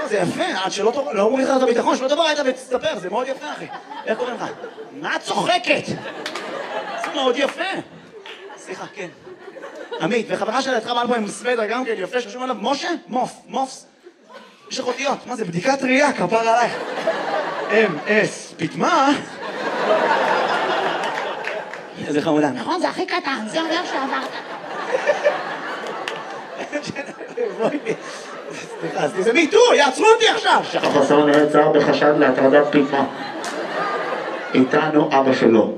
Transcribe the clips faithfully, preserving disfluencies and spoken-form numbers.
לא, זה יפה, עד שלא אומרים לך את הביטחון, שלא תבוא היית ותסתפר, זה מאוד יפה, אחי. איך קוראים לך? מה את צוחקת? זה מאוד יפה. סליחה, כן. עמית, וחברה שלה התחרה מעל פה עם סוודר, גם כן יפה, שחשוב עליו, משה? מוף, מופס. יש לך אותיות, מה זה, בדיקת ראייה, כפר עלייך. אם אס, פתמה? איזה חמודה. נכון, זה הכי קטן, זה אומר שעברת. סליחה, אז זה מיטו, יעצרו אותי עכשיו! חסר נעצר בחשד להטרדת פתמה. איתנו אבא שלו.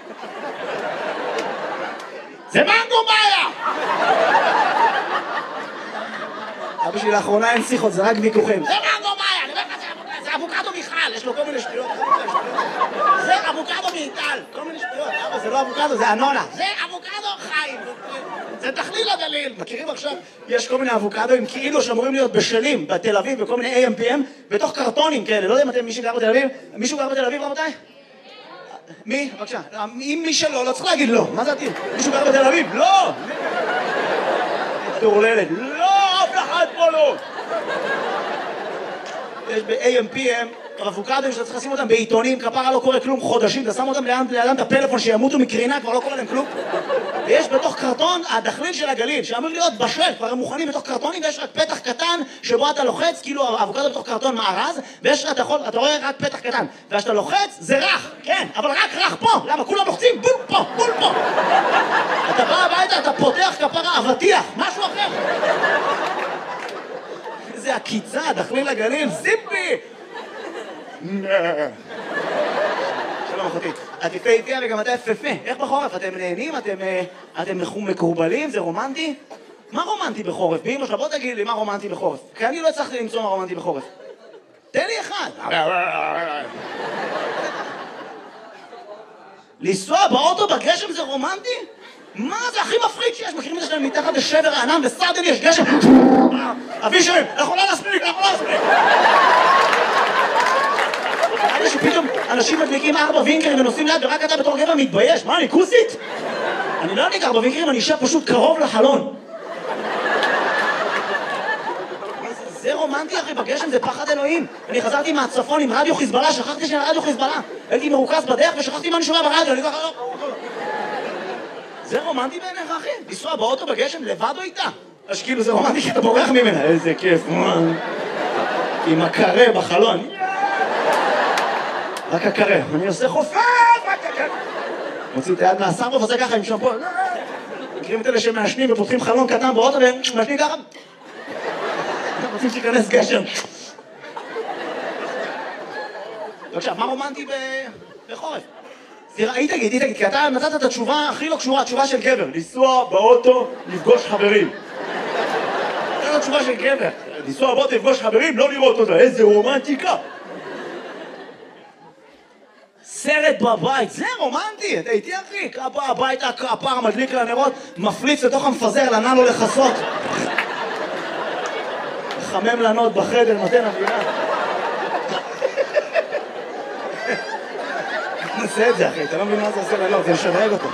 זה מנגו מאיה! אבא שלי לאחרונה אין שיחות, זה רק ויכוחים. זה מנגו מאיה! אני אומר לך, זה אבוקדו מיכל, יש לו כל מיני שטויות. זה אבוקדו מיטל, כל מיני שטויות. אבא, זה לא אבוקדו, זה אנונה. זה אבוקדו חיים. זה תכליל הגליל. מכירים עכשיו? יש כל מיני אבוקדוים כאילו שאמורים להיות בשלים בתל אביב, בכל מיני איי אם פי אם, בתוך קרטונים כאלה. לא יודע אם אתם מישהו גר בתל אביב? מישהו גר בתל אביב, רבותיי? מי? בבקשה. אם מי שלא, לא צריך להגיד לא. מה זה עתיד? מישהו גר בתל אביב? לא! תורללת. לא! אף אחד פה לא! יש ב-איי אם פי אם אבוקדוים שאתה צריך לשים אותם בעיתונים, כפרה לא קורה כלום חודשים, אתה שם אותם לידם את הפלאפון שימותו מקרינה, כבר לא קורה להם כלום. ויש בתוך קרטון הדחליל של הגליל, שאמור להיות בשל, כבר הם מוכנים בתוך קרטונים, ויש רק פתח קטן שבו אתה לוחץ, כאילו האבוקדו בתוך קרטון מארז, ויש אתה יכול, אתה רואה רק פתח קטן. וכשאתה לוחץ, זה רך, כן, אבל רק רך פה. למה? כולם לוחצים בול פה, בול פה. אתה בא הביתה, אתה פותח כפרה אבטיח, משהו אחר. זה הקיצה, דחליל הגליל, זיפי! שלום אחותי, את יפה איתי וגם אתה יפה. איך בחורף? אתם נהנים? אתם מקורבלים? זה רומנטי? מה רומנטי בחורף? באמא שלה, בוא תגיד לי מה רומנטי בחורף, כי אני לא הצלחתי למצוא מה רומנטי בחורף. תן לי אחד. לנסוע באוטו בגשם זה רומנטי? מה זה הכי מפחיד שיש? מכירים את זה שלהם מתחת לשבר הענן וסרדן יש גשם? אבי שרים, אנחנו לא נספיק, אנחנו לא נספיק. נראה שפתאום אנשים מדליקים ארבע וינקרים ונוסעים ליד ורק אתה בתור גבר מתבייש. מה, אני כוסית? אני לא אדליק ארבע וינקרים, אני אשב פשוט קרוב לחלון. זה רומנטי אחי, בגשם זה פחד אלוהים. אני חזרתי מהצפון עם רדיו חיזבאללה, שכחתי שאני רדיו חיזבאללה. הייתי מרוכז בדרך ושכחתי מה אני שומע ברדיו, אני ככה לא... זה רומנטי בעיניך אחי? לנסוע באוטו בגשם לבד או איתה? אז כאילו זה רומנטי כי אתה בורח ממנה. איזה כיף, עם הקרה בחלון. רק הקרה, אני עושה חופף, רק הקרה. מוציא את היד מהשר ועושה ככה עם שמפו. מכירים את אלה שמעשנים ופותחים חלון קטן באוטו ומעשנים ככה. רוצים שיכנס גשם. בבקשה, מה רומנטי בחורף? היא תגיד, היא תגיד, כי אתה נתת את התשובה הכי לא קשורה, התשובה של גבר. לנסוע באוטו, לפגוש חברים. נתת את התשובה של גבר. לנסוע באוטו, לפגוש חברים, לא לראות אותה. איזה רומנטיקה. סרט בבית, זה רומנטי, אתה איתי אחי, כפה הביתה, הפער מדליק לנרות, מפליץ לתוך המפזר, לנן לו לחסות. חמם לנות בחדר, נותן אווירה. נעשה את זה אחי, אתה לא מבין מה זה עושה לנות, זה משדרג אותו.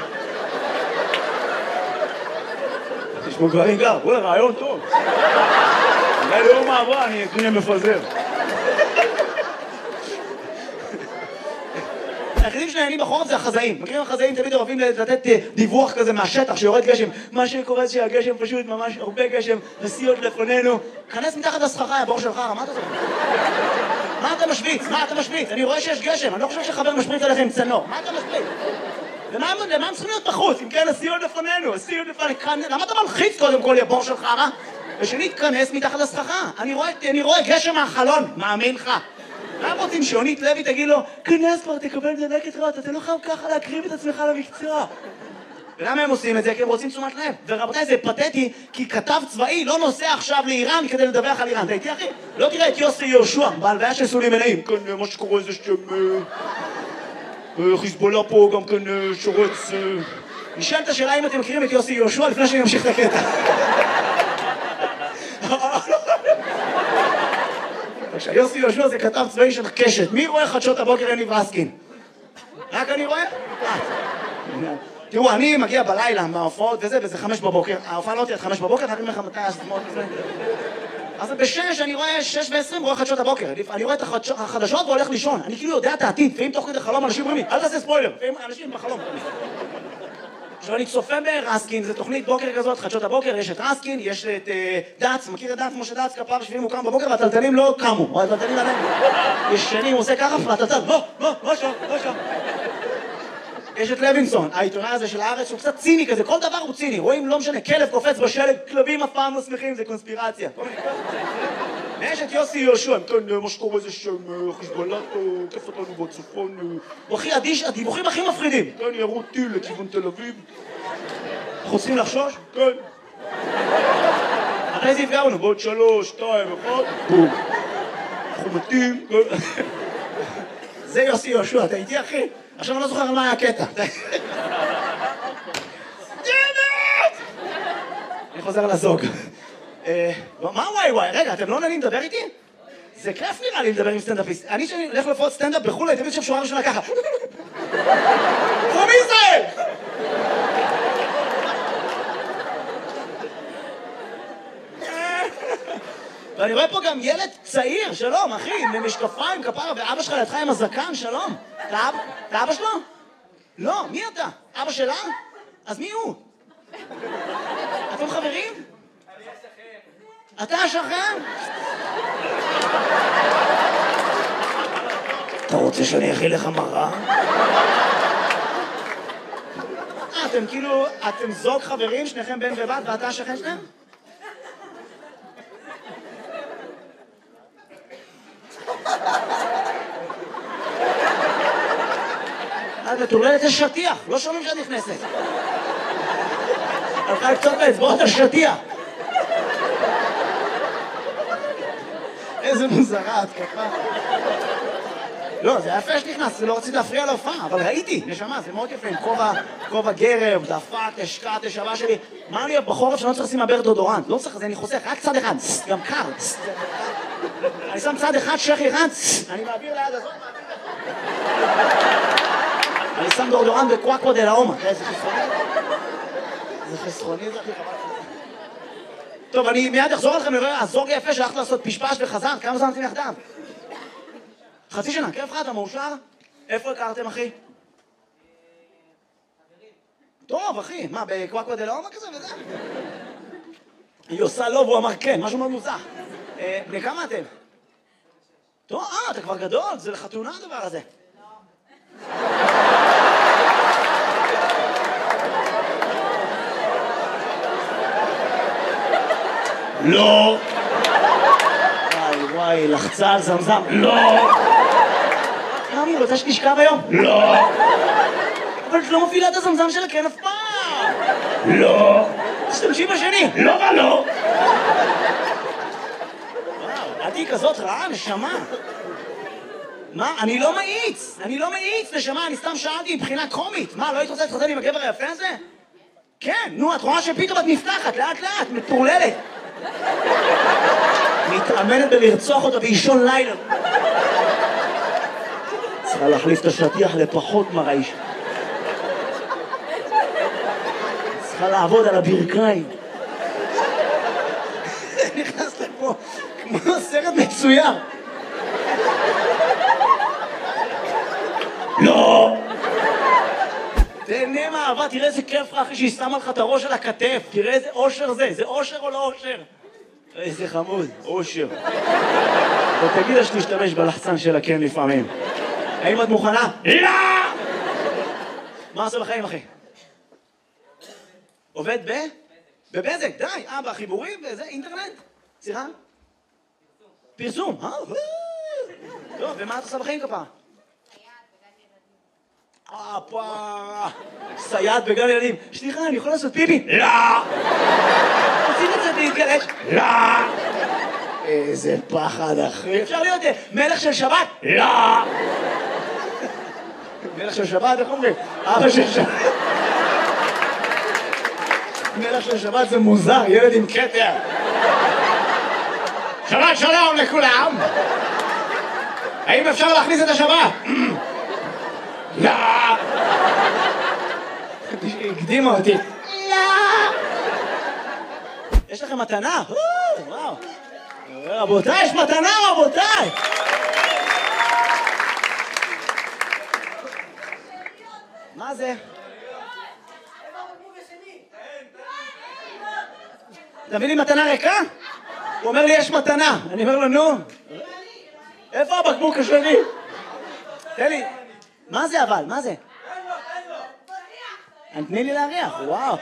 תשמעו גברים גר, וואלה רעיון טוב. אולי ליום מעברה אני אקנה מפזר. היחידים שנהנים בחורף זה החזאים. מכירים החזאים תמיד אוהבים לתת דיווח כזה מהשטח שיורד גשם. מה שקורה זה שהגשם פשוט ממש הרבה גשם, נסיעות לפנינו. כנס מתחת לסככה, הבור שלך, מה אתה עושה? מה אתה משוויץ? מה אתה משוויץ? אני רואה שיש גשם, אני לא חושב שחבר משפריץ עליך עם צנור. מה אתה משוויץ? למה הם צריכים להיות בחוץ? אם כן, נסיעות לפנינו, נסיעות לפנינו. למה אתה מלחיץ קודם כל הבור שלך, רע? ושני תכנס מתחת לסככה. אני רואה גשם מהחלון, מאמין לך. למה רוצים שעונית לוי תגיד לו, כנס כבר, תקבל דלקת רעות, אתה לא חייב ככה להקריב את עצמך למקצוע. ולמה הם עושים את זה? כי הם רוצים תשומת לב. ורבותיי, זה פתטי, כי כתב צבאי לא נוסע עכשיו לאיראן כדי לדווח על איראן. אתה איתי אחי? לא תראה את יוסי יהושע, בהלוויה של סולימאני. כן, מה שקורה זה שם... חיזבאללה פה גם כן שורץ... נשאל את השאלה אם אתם מכירים את יוסי יהושע לפני שאני אמשיך את הקטע. יוסי יהושע זה כתב צבאי של קשת. מי רואה חדשות הבוקר יניב רסקין? רק אני רואה? תראו, אני מגיע בלילה מההופעות וזה, וזה חמש בבוקר. ההופעה לא תהיה עד חמש בבוקר, אני אומר לך מתי השמות וזה. אז בשש אני רואה שש ועשרים, רואה חדשות הבוקר. אני רואה את החדשות והולך לישון. אני כאילו יודע את העתיד, ואם תוך כדי חלום אנשים אומרים לי, אל תעשה ספוילר, ואם אנשים בחלום. עכשיו אני צופה ברסקין, זו תוכנית בוקר כזאת, חדשות הבוקר, יש את רסקין, יש את דאץ, מכיר את דאץ, משה דאץ, כפר שביעים הוא קם בבוקר והטלטלים לא קמו, או הטלטלים עליהם. ישנים, הוא עושה ככה, והטלטל, לא, לא, לא שם, לא שם. יש את לוינסון, העיתונאי הזה של הארץ, שהוא קצת ציני כזה, כל דבר הוא ציני, רואים, לא משנה, כלב קופץ בשלג, כלבים אף פעם לא שמחים, זה קונספירציה. ויש את יוסי יהושע, כן, מה שקורה זה שם, חיזבאללה, כיף אותנו בצפון, הוא הכי אדיש, הדיווחים הכי מפחידים. כן, ירו טיל לכיוון תל אביב. אנחנו צריכים לחשוש? כן. אחרי זה יפגע לנו, בעוד שלוש, שתיים, אחד, בום. אנחנו מתים, כן. זה יוסי יהושע, אתה איתי אחי? עכשיו אני לא זוכר על מה היה הקטע. אני חוזר לזוג. מה וואי וואי? רגע, אתם לא נהנים לדבר איתי? זה כיף נראה לי לדבר עם סטנדאפיסט. אני שאני הולך לפחות סטנדאפ בחו"ל, הייתי שם שורה ראשונה ככה. פרום ישראל! ואני רואה פה גם ילד צעיר, שלום, אחי, עם משקפיים, כפרה, ואבא שלך לידך עם הזקן, שלום. אתה אבא שלו? לא, מי אתה? אבא שלה? אז מי הוא? אתם חברים? אתה השכן? אתה רוצה שאני אכיל לך מראה? אה, אתם כאילו, אתם זוג חברים, שניכם בן ובת, ואתה השכן שלהם? את מטורללת לשטיח, לא שומעים שאת נכנסת. הלכה לקצות באצבעות השטיח. איזה מוזרה, את ככה. לא, זה היה יפה שנכנס, זה לא רציתי להפריע להופעה, אבל ראיתי, נשמה, זה מאוד יפה, עם כובע גרב, דפק, השקעת, השבה שלי. מה לי בחורף שאני לא צריך לשים מעבר דודורנט? לא צריך, אני חוסך, רק צד אחד, גם קר. אני שם צד אחד, שכי אחד, אני מעביר ליד הזאת, אני שם דודורנט בקוואקו דה לאומה. איזה חסרוני? זה חסרוני, זה הכי חבל. טוב, אני מיד אחזור עליכם, אני רואה, הזוג יפה שהלכת לעשות פשפש וחזר, כמה זמן אתם יחדיו? חצי שנה, כיף לך, אתה מאושר? איפה הכרתם, אחי? טוב, אחי, מה, בקוואקו דה לאומה כזה וזה? היא עושה לא, והוא אמר כן, משהו מאוד מוזר. בני כמה אתם? טוב, אה, אתה כבר גדול, זה לחתונה הדבר הזה. לא. וואי וואי, לחצה על זמזם. לא. תמי, רוצה שתשכב היום? לא. אבל את לא מפעילה את הזמזם שלה, כן אף פעם. לא. תשתמשי בשני. לא ולא. וואו, את היא כזאת רעה, נשמה. מה? אני לא מאיץ. אני לא מאיץ, נשמה, אני סתם שאלתי מבחינה קומית. מה, לא היית רוצה להתחתן עם הגבר היפה הזה? כן, נו, את רואה שפתאום את נפתחת, לאט לאט, מטורללת. מתאמנת בלרצוח אותה באישון לילה. צריכה להחליף את השטיח לפחות מרעיש. צריכה לעבוד על הברכיים. נכנס לפה כמו סרט מצויר. לא! תהנה מהאהבה, תראה איזה כיף לך אחי שהיא שמה לך את הראש על הכתף. תראה איזה אושר זה, זה אושר או לא אושר? איזה חמוד, אושר. ותגיד לה שתשתמש בלחצן שלה כן לפעמים. האם את מוכנה? לא! מה עושה בחיים אחי? עובד ב? בבזק, די. אה, בחיבורים וזה, אינטרנט? סליחה? פרסום. אה, טוב, ומה את עושה בחיים כפה? אה, פה... סייעת בגן ילדים. סליחה, אני יכול לעשות פיפי? לא! רוצים את זה להתגלש? לא! איזה פחד, אחי. אפשר להיות מלך של שבת? לא! מלך של שבת, איך אומרים? אבא של שבת. מלך של שבת זה מוזר, ילד עם כתר. שבת שלום לכולם! האם אפשר להכניס את השבת? לא! הקדימה אותי. לא! יש לכם מתנה? וואו. רבותיי, יש מתנה, רבותיי! מה זה? אתה מביא לי מתנה ריקה? הוא אומר לי, יש מתנה. אני אומר לו, נו. איפה הבקבוק השני? תן לי. מה זה אבל? מה זה? תני לי להריח, וואו.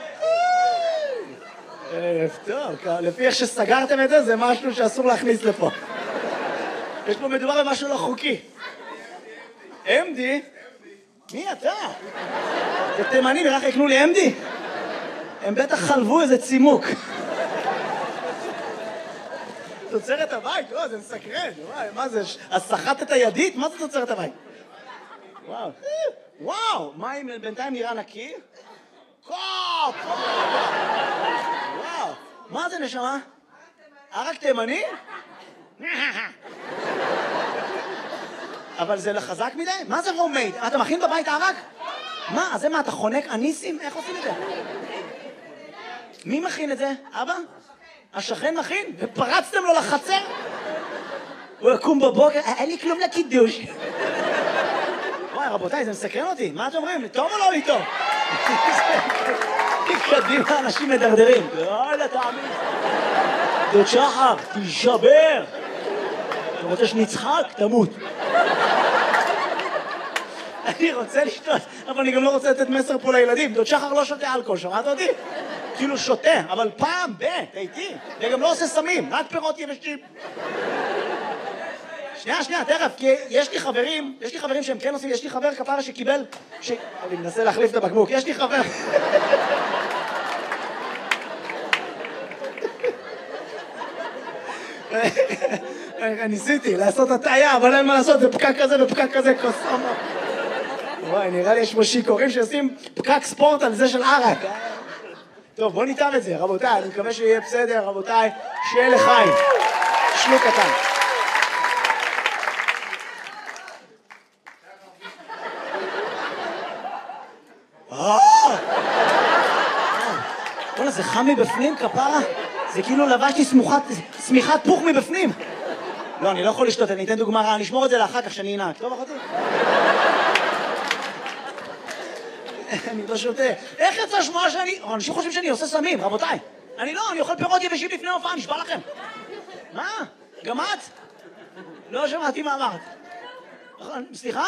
ערב טוב, לפי איך שסגרתם את זה, זה משהו שאסור להכניס לפה. יש פה מדובר במשהו לא חוקי. אמדי? מי אתה? זה תימנים, רק יקנו לי אמדי? הם בטח חלבו איזה צימוק. תוצרת הבית? וואו, זה מסקרן. וואי, מה זה? אז סחטת הידית? מה זה תוצרת הבית? וואו. וואו, מים בינתיים נראה נקי? קופ! וואו. מה זה נשמה? ערק תימני? אבל זה לחזק מדי? מה זה רומייד? אתה מכין בבית ערק? מה? אז זה מה, אתה חונק אניסים? איך עושים את זה? מי מכין את זה? אבא? השכן מכין? ופרצתם לו לחצר? הוא יקום בבוקר, אין לי כלום לקידוש. וואי, רבותיי, זה מסקרן אותי. מה אתם אומרים? טוב או לא לי טוב? קדימה, אנשים מדרדרים. יאללה, תאמין. דוד שחר, תשבר. אתה רוצה שנצחק? תמות. אני רוצה לשתות, אבל אני גם לא רוצה לתת מסר פה לילדים. דוד שחר לא שותה אלכוהול, שמעת אותי? כאילו שותה, אבל פעם ב, תהייתי. וגם לא עושה סמים, רק פירות יבשים. שנייה, שנייה, תכף, כי יש לי חברים, יש לי חברים שהם כן עושים, יש לי חבר כפרה שקיבל, ש... אני מנסה להחליף את הבקבוק, יש לי חבר... ניסיתי לעשות הטעיה, אבל אין מה לעשות, זה פקק כזה ופקק כזה, קוסומו. וואי, נראה לי יש פה שיקורים שעושים פקק ספורט על זה של ערק. טוב, בוא ניתן את זה, רבותיי, אני מקווה שיהיה בסדר, רבותיי, שיהיה לחיים. שלוק קטן. בוא'נה, זה חם מבפנים, כפרה? זה כאילו לבשתי סמיכת פוך מבפנים. לא, אני לא יכול לשתות, אני אתן דוגמה רעה, אני אשמור את זה לאחר כך שאני אנהג. טוב, אחותי? אני לא שותה. איך יצא שמועה שאני... אנשים חושבים שאני עושה סמים, רבותיי. אני לא, אני אוכל פירות יבשים לפני הופעה, נשבע לכם. מה? גם את? לא שמעתי מה אמרת. סליחה?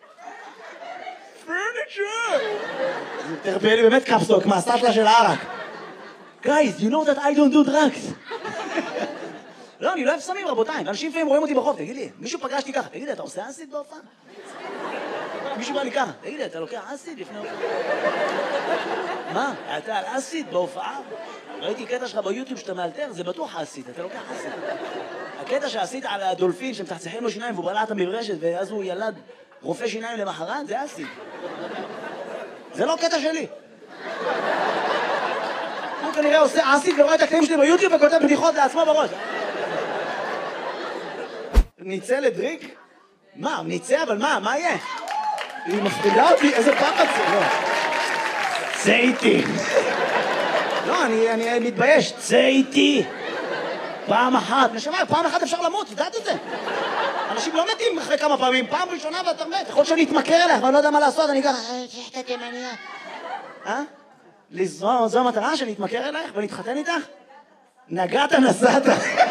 פרניצ'ר! זה תרפא לי באמת קפסוק, מהסטלה של הערק. Guys, you know that I don't do drugs. לא, אני לא אוהב סמים, רבותיי. אנשים לפעמים רואים אותי בחוף, תגיד לי, מישהו פגשתי ככה, תגיד לי, אתה עושה אסיד בהופעה? מישהו בא לי ככה, תגיד לי, אתה לוקח אסיד לפני הופעה? מה? אתה על אסיד בהופעה? ראיתי קטע שלך ביוטיוב שאתה מאלתר, זה בטוח אסיד, אתה לוקח אסיד. הקטע שעשית על הדולפין, שמצחצחים לו שיניים והוא בלע את המברשת, ואז הוא ילד רופא שיניים למחרת, זה אסיד. זה לא קטע שלי. הוא כנראה עושה אסיד ורואה את הקטעים שלי ביוטיוב וכותב בדיחות לעצמו בראש. ניצא לדריק? מה, ניצא, אבל מה, מה יהיה? היא מפחידה אותי, איזה פחד זה, לא. צא איתי. לא, אני מתבייש, צא איתי. פעם אחת, נשמע, פעם אחת אפשר למות, יודעת את זה? אנשים לא מתים אחרי כמה פעמים, פעם ראשונה ואתה מת, יכול שאני אתמכר אליך, אבל אני לא יודע מה לעשות, אני ככה, שחטא תימניה. אה? זו המטרה שאני אתמכר אלייך ונתחתן איתך? נגעת נסעת.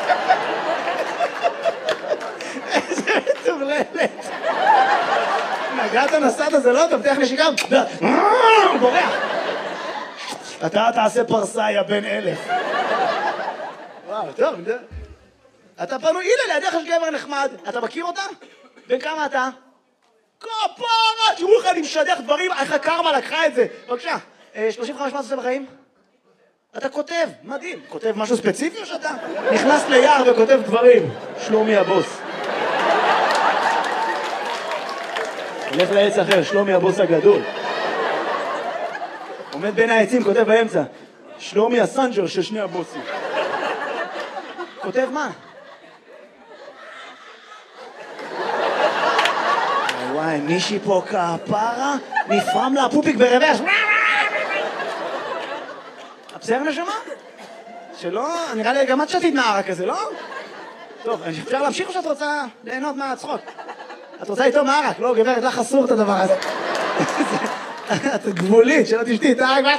איזה מטורללת. נגעת נסעת זה לא טוב, תלך נשיקה. הוא בורח. אתה תעשה פרסה, יא בן אלף. וואו, טוב. אתה פנוי, הנה לידיך יש גבר נחמד. אתה מכיר אותה? בן כמה אתה? כפרה, תראו לך, אני משדך דברים, איך הקרמה לקחה את זה. בבקשה. שלושים וחמש מה אתה עושה בחיים? אתה כותב, מדהים. כותב משהו ספציפי או שאתה נכנס ליער וכותב דברים? שלומי הבוס. הולך לעץ אחר, שלומי הבוס הגדול. עומד בין העצים, כותב באמצע. שלומי הסנג'ר של שני הבוסים. כותב מה? וואי, מישהי פה כפרה, נפרם לה פופיק ברבש. בסדר נשמה? שלא, נראה לי גם את שתית נערה כזה, לא? טוב, אפשר להמשיך או שאת רוצה ליהנות מהצחוק? את רוצה איתו מרק? לא, גברת, לך אסור את הדבר הזה. את גבולית, שלא תשתי, אתה רק...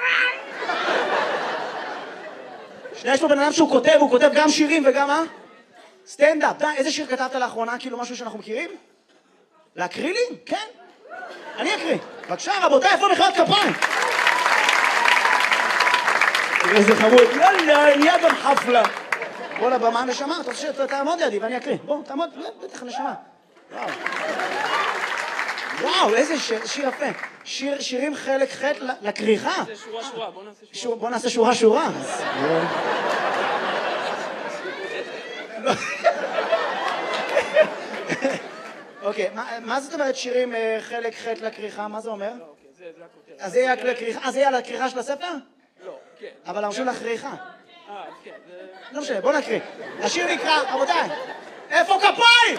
שנייה, יש פה בן אדם שהוא כותב, הוא כותב גם שירים וגם מה? סטנדאפ. די, איזה שיר כתבת לאחרונה? כאילו משהו שאנחנו מכירים? להקריא לי? כן. אני אקריא. בבקשה, רבותיי, איפה מחיאות כפיים? איזה חמוד. יאללה, נהיה גם חפלה. בוא לבמה נשמה, אתה רוצה שתעמוד לידי ואני אקריא. בוא, תעמוד, בטח נשמה. וואו. וואו, איזה שיר, שיר יפה. שיר, שירים חלק ח' לקריחה. זה שורה שורה, בוא נעשה שורה. בוא נעשה שורה שורה. אוקיי, מה זאת אומרת שירים חלק ח' לקריחה? מה זה אומר? אז זה יהיה לקריחה? אז זה יהיה לקריחה של הספר? לא, כן. אבל הרשו לקריחה. אה, כן. לא משנה, בוא נקריא. השיר נקרא, רבותיי, איפה כפיים?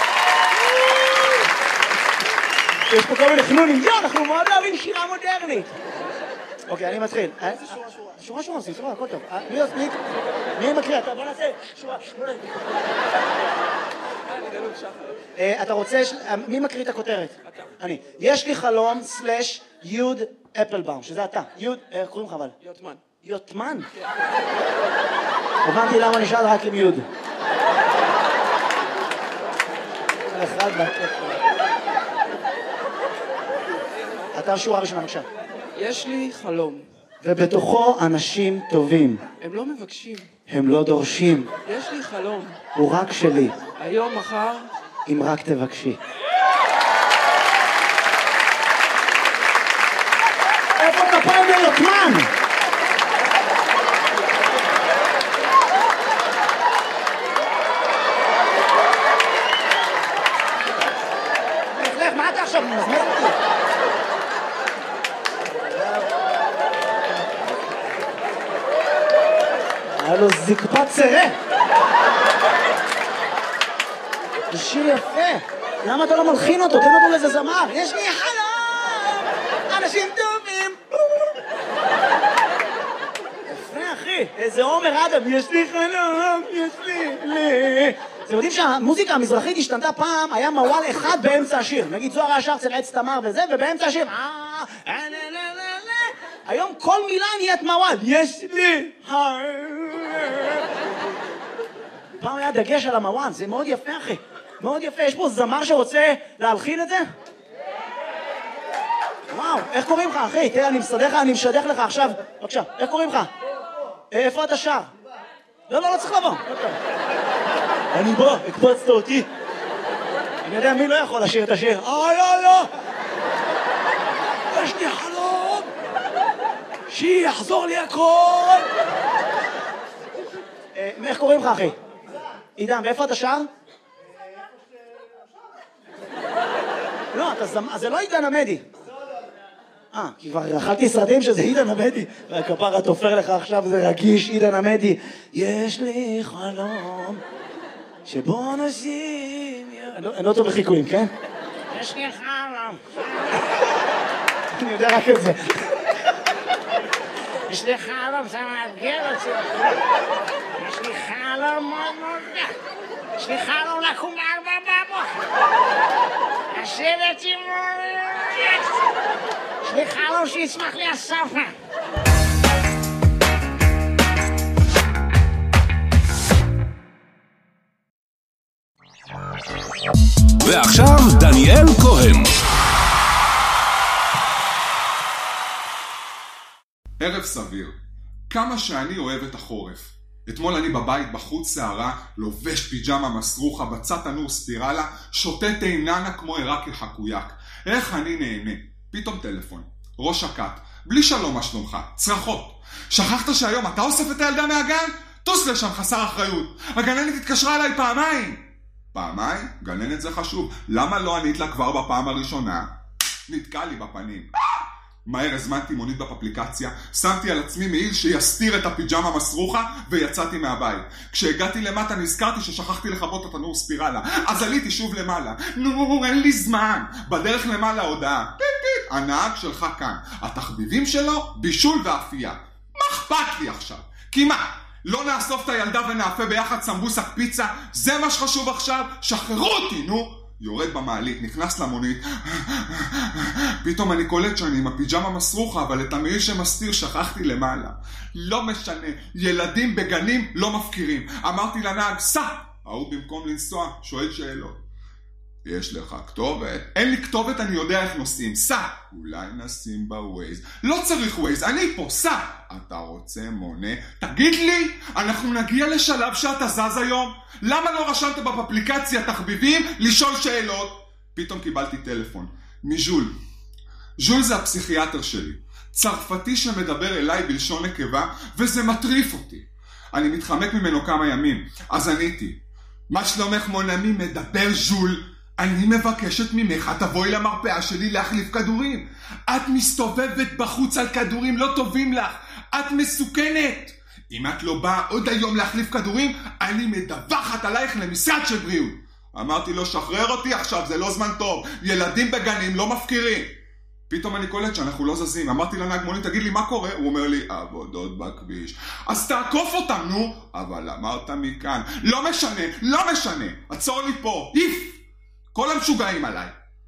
יש פה כל מיני חנונים, יו, אנחנו מאוד אוהבים שירה מודרנית. אוקיי, אני מתחיל. איזה שורה שורה? שורה שורה עושים, שורה, הכל טוב. מי מקריא? בוא נעשה שורה. אתה רוצה, מי מקריא את הכותרת? אתה. אני. יש לי חלום סלש יוד אפלבאום, שזה אתה. יוד, איך קוראים לך אבל? יוטמן. יוטמן? הבנתי למה נשאל רק עם יוד. אחד בקטע. אתה שורה ראשונה, בבקשה. יש לי חלום. ובתוכו אנשים טובים. הם לא מבקשים. הם לא דורשים. יש לי חלום. הוא רק שלי. היום, מחר. אם רק תבקשי. איפה כפיים ליוטמן? מה אתה עכשיו מזמז אותי? היה לו זקפת צרה. זה שיר יפה. למה אתה לא מלחין אותו? תן אותו לאיזה זמר. יש לי חלום, אנשים טובים. יפה אחי, איזה עומר אדם. יש לי חלום, יש לי לי. אתם יודעים שהמוזיקה המזרחית השתנתה פעם, היה מוואל אחד באמצע השיר. נגיד זוהר היה שר אצל עץ תמר וזה, ובאמצע השיר היום כל מילה נהיית מוואל. יש לי פעם היה דגש על המוואל, זה מאוד יפה אחי, מאוד יפה. יש פה זמר שרוצה להלחין את זה? וואו, איך קוראים לך אחי? תראה, אני מסדך לך, אני משדך לך עכשיו. בבקשה, איך קוראים לך? איפה אתה שר? לא, לא, לא צריך לבוא. אני בא, הקפצת אותי. אני יודע מי לא יכול לשיר את השיר. אה, לא, לא. יש לי חלום שיחזור לי הכל. איך קוראים לך אחי? עידן, ואיפה אתה שר? לא, זה לא עידן עמדי. אה, כי כבר אכלתי סרטים שזה עידן עמדי, והכפרה תופר לך עכשיו, זה רגיש, עידן עמדי. יש לי חלום שבו נשים... אני לא טוב בחיקויים, כן? יש לי חלום. אני יודע רק את זה. יש לי חלום, זה מאתגר אותי. יש לי חלום מאוד מאוד גדול. יש לי חלום לקום בארבע בבוקר. לשבת עם... יש לי חלום שיצמח לי הסופה. ועכשיו דניאל כהן. ערב סביר. כמה שאני אוהב את החורף. אתמול אני בבית בחוץ שערה, לובש פיג'מה מסרוחה, בצד תנור ספירלה, שותה תאיננה כמו עיראקי חקויק. איך אני נהנה. פתאום טלפון. ראש הקט. בלי שלום מה שלומך. צרחות. שכחת שהיום אתה אוסף את הילדה מהגן? טוס לשם חסר אחריות. הגננת התקשרה אליי פעמיים. פעמיים? גננת זה חשוב. למה לא ענית לה כבר בפעם הראשונה? נתקע לי בפנים. מהר הזמנתי מונית באפליקציה, שמתי על עצמי מעיל שיסתיר את הפיג'מה מסרוחה ויצאתי מהבית. כשהגעתי למטה נזכרתי ששכחתי לכבות את התנור ספירלה, אז עליתי שוב למעלה. נו, אין לי זמן. בדרך למעלה הודעה. הנהג שלך כאן. התחביבים שלו, בישול ואפייה. מה אכפת לי עכשיו? כי מה? לא נאסוף את הילדה ונאפה ביחד סמבוסק פיצה? זה מה שחשוב עכשיו? שחררו אותי, נו! יורד במעלית, נכנס למונית. פתאום אני קולט שאני עם הפיג'מה מסרוחה, אבל את המעיל שמסתיר שכחתי למעלה. לא משנה, ילדים בגנים לא מפקירים. אמרתי לנהג, סע! ההוא במקום לנסוע, שואל שאלות. יש לך כתובת? אין לי כתובת, אני יודע איך נוסעים. סע! אולי נשים בווייז. לא צריך ווייז, אני פה, סע! אתה רוצה מונה? תגיד לי, אנחנו נגיע לשלב שאתה זז היום? למה לא רשמת באפליקציה תחביבים לשאול שאלות? פתאום קיבלתי טלפון מז'ול. ז'ול זה הפסיכיאטר שלי. צרפתי שמדבר אליי בלשון נקבה, וזה מטריף אותי. אני מתחמק ממנו כמה ימים. אז עניתי, מה שלומך מונמי? מדבר ז'ול. אני מבקשת ממך, תבואי למרפאה שלי להחליף כדורים. את מסתובבת בחוץ על כדורים לא טובים לך. את מסוכנת. אם את לא באה עוד היום להחליף כדורים, אני מדווחת עלייך למשרד של בריאות. אמרתי לו, שחרר אותי עכשיו, זה לא זמן טוב. ילדים בגנים לא מפקירים. פתאום אני קולט שאנחנו לא זזים. אמרתי לנהג מונית, תגיד לי מה קורה? הוא אומר לי, עבודות בכביש. אז תעקוף אותם, נו. אבל אמרת מכאן. לא משנה, לא משנה. עצור לי פה. איף. כל המשוגעים עליי.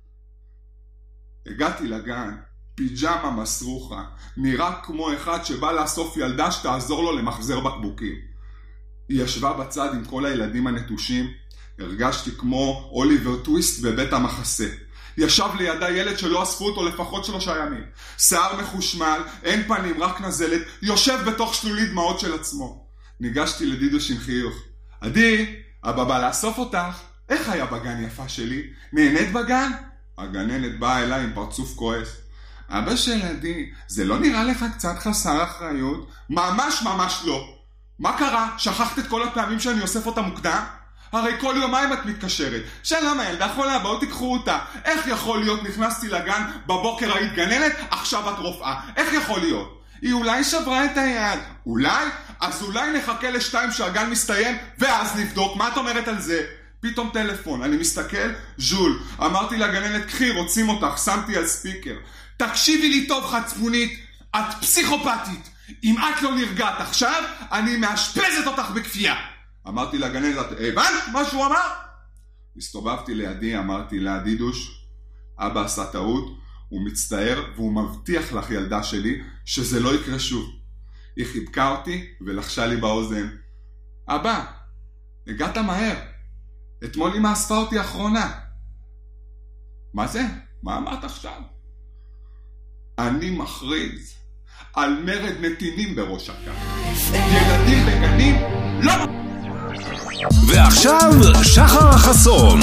הגעתי לגן, פיג'מה מסרוחה, נראה כמו אחד שבא לאסוף ילדה שתעזור לו למחזר בקבוקים. היא ישבה בצד עם כל הילדים הנטושים, הרגשתי כמו אוליבר טוויסט בבית המחסה. ישב לידה ילד שלא אספו אותו לפחות שלושה ימים. שיער מחושמל, אין פנים, רק נזלת, יושב בתוך שלולית דמעות של עצמו. ניגשתי לדידוש עם חיוך. עדי, אבא בא לאסוף אותך. איך היה בגן יפה שלי? נהנית בגן? הגננת באה אליי עם פרצוף כועס. אבא של עדי, זה לא נראה לך קצת חסר אחריות? ממש ממש לא. מה קרה? שכחת את כל הפעמים שאני אוסף אותה מוקדם? הרי כל יומיים את מתקשרת. שלום הילדה חולה, בואו תיקחו אותה. איך יכול להיות? נכנסתי לגן, בבוקר היית גננת, עכשיו את רופאה. איך יכול להיות? היא אולי שברה את היד. אולי? אז אולי נחכה לשתיים שהגן מסתיים, ואז נבדוק. מה את אומרת על זה? פתאום טלפון, אני מסתכל, ז'ול. אמרתי לגננת, קחי, רוצים אותך, שמתי על ספיקר. תקשיבי לי טוב חצפונית, את פסיכופתית. אם את לא נרגעת עכשיו, אני מאשפזת אותך בכפייה. אמרתי לגננת, הבנת מה שהוא אמר? הסתובבתי לידי, אמרתי לה, דידוש, אבא עשה טעות, הוא מצטער והוא מבטיח לך ילדה שלי שזה לא יקרה שוב. היא חיבקה אותי ולחשה לי באוזן. אבא, הגעת מהר. אתמול אמא אספה אותי אחרונה. מה זה? מה אמרת עכשיו? אני מכריז על מרד נתינים בראש הקו. ילדים בגנים לא... ועכשיו שחר החסון.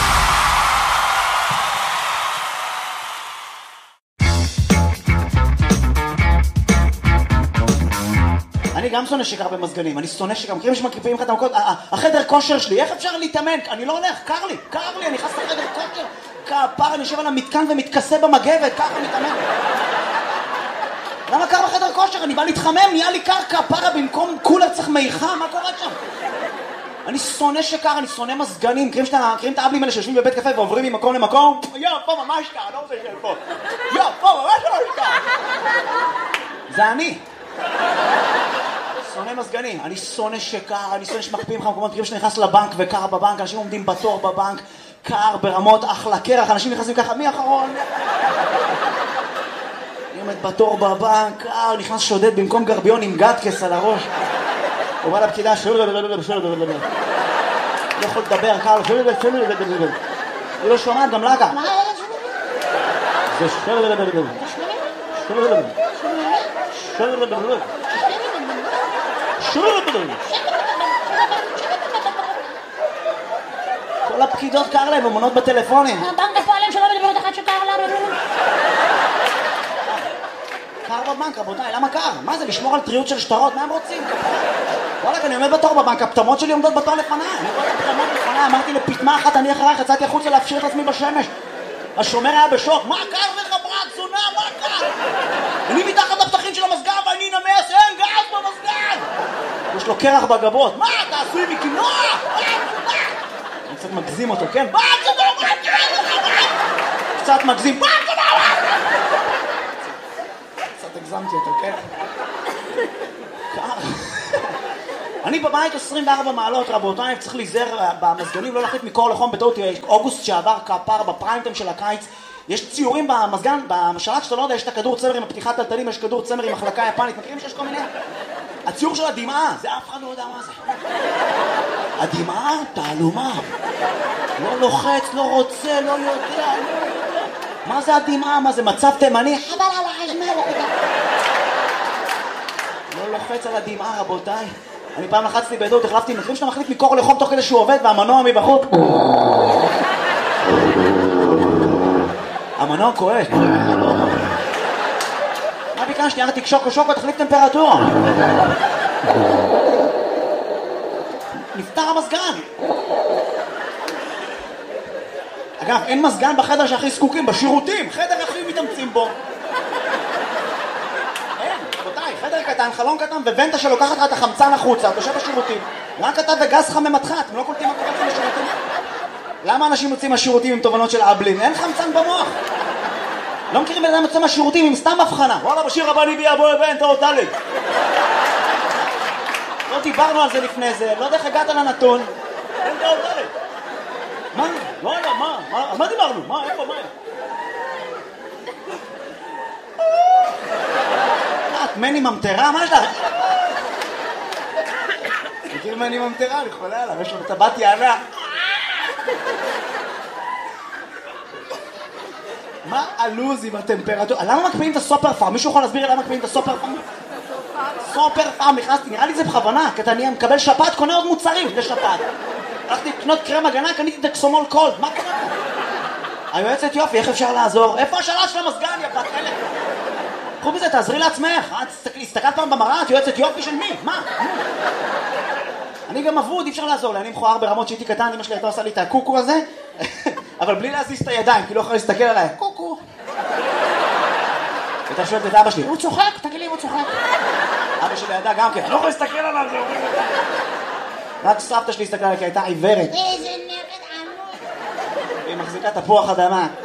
אני גם שונא שקר במזגנים, אני שונא שקר, מכירים שמקריפים לך את המקות, החדר כושר שלי, איך אפשר להתאמן? אני לא הולך, קר לי, קר לי, אני נכנס לחדר כושר, כפר, אני יושב על המתקן ומתכסה במגבת, ככה מתאמן. למה קר בחדר כושר? אני בא להתחמם, נהיה לי קר כפרה במקום קולר צריך מיכה, מה קורה שם? אני שונא שקר, אני שונא מזגנים, מכירים את האבלים האלה שיושבים בבית קפה ועוברים ממקום למקום? יו, פה ממש קר, אני לא רוצה לשאול פה. יו, פה ממש ממש קר. זה אני. שונא מזגנים, אני שונא שקר, אני שונא שמקפיאים לך מקומות, מכירים שנכנס לבנק וקר בבנק, אנשים עומדים בתור בבנק, קר ברמות אחלה קרח, אנשים נכנסים ככה, מי אחרון? אני עומד בתור בבנק, קר, נכנס שודד במקום גרביון עם גדקס על הראש. הוא בא לפקידה, לא יכול לדבר, קר, היא לא שומעת, גם לקה. מה? זה כל הפקידות קר להם, הם עונות בטלפונים. הבנק הפועלים שלא מדברת אחת שקר לה. קר בבנק, רבותיי, למה קר? מה זה, לשמור על טריות של שטרות? מה הם רוצים? וואלה, אני עומד בתור בבנק, הפטמות שלי עומדות בתור לפניי. אני רואה את הפטמות לפניי, אמרתי לפטמה אחת, אני אחרייך, יצאתי החוצה להפשיר את עצמי בשמש. השומר היה בשוק, מה קר לך ברק, זונה, מה קר? אני מתחת לפתחים של המסגר ואני נמס, אין גז במסגר! יש לו קרח בגבות, מה, אתה עשוי מקינוע? אני קצת מגזים אותו, כן? מה, זה לא מה קרה לך, מה? קצת מגזים, מה, זה לא מה? קצת הגזמתי אותו, כן? קר. אני בבית עשרים וארבע מעלות, רבותיי, צריך להיזהר במזגנים, לא להחליט מקור לחום בטעות. אוגוסט שעבר כפר בפריימטיים של הקיץ, יש ציורים במזגן, בשלט שאתה לא יודע, יש את הכדור צמר עם הפתיחת טלטלים, יש כדור צמר עם מחלקה יפנית, מכירים שיש כל מיני? הציור של הדמעה, זה אף אחד לא יודע מה זה. הדמעה, תעלומה. לא לוחץ, לא רוצה, לא יודע, לא יודע. מה זה הדמעה? מה זה מצב תימני? חבל על החשמל. לא לוחץ על הדמעה, רבותיי. אני פעם לחצתי בעדות, החלפתי, מכירים שאתה מחליט מקור לחום תוך כדי שהוא עובד והמנוע מבחוץ. המנוע כואב. מה ביקשתי? יאללה תקשוק שוקו, תחליף טמפרטורה. נפתר המזגן. אגב, אין מזגן בחדר שהכי זקוקים, בשירותים. חדר הכי מתאמצים בו. אין, רבותיי, חדר קטן, חלון קטן, וונטה שלוקחת לך את החמצן החוצה, אתה יושב בשירותים. רק אתה וגז חם ממתך, אתם לא קולטים מה קורה לכם בשירותים? למה אנשים יוצאים מהשירותים עם תובנות של אבלין? אין חמצן במוח. לא מכירים בן אדם יוצא מהשירותים עם סתם הבחנה. וואלה, בשיר הבא אני ביה בוא הבן, או דלת. לא דיברנו על זה לפני זה, לא יודע איך הגעת לנתון. אין או דלת. מה? לא יודע, מה? על מה דיברנו? מה? איפה? מה? את מני ממטרה? מה יש לך? מכיר מני ממטרה? אני חולה עליו, יש לו טבעת יענה. מה הלוז עם הטמפרטורה? למה מקפיאים את הסופר פארם? מישהו יכול להסביר למה מקפיאים את הסופר פארם? סופר פארם, נכנסתי, נראה לי זה בכוונה, כי אתה מקבל שפעת, קונה עוד מוצרים לשפעת. הלכתי לקנות קרם הגנה, קניתי דקסומול קולד, מה קרה? היועצת יופי, איך אפשר לעזור? איפה השלט של המזגן, יא בת אלף? קחו בזה, תעזרי לעצמך, הסתכלת פעם במראה, את יועצת יופי של מי? מה? אני גם אבוד, אי אפשר לעזור לי, אני מכוער ברמות שהייתי קטן, אמא שלי הייתה עושה לי את הקוקו הזה, אבל בלי להזיז את הידיים, כי לא יכולה להסתכל עליי, קוקו. ואתה שואלת את אבא שלי, הוא צוחק? תגיד לי אם הוא צוחק. אבא שלי ידע גם כן, לא יכול להסתכל עליו, זה אומר. רק סבתא שלי הסתכלה עליי, כי הייתה עיוורת. איזה נרד עמוד. היא מחזיקה תפוח אדמה.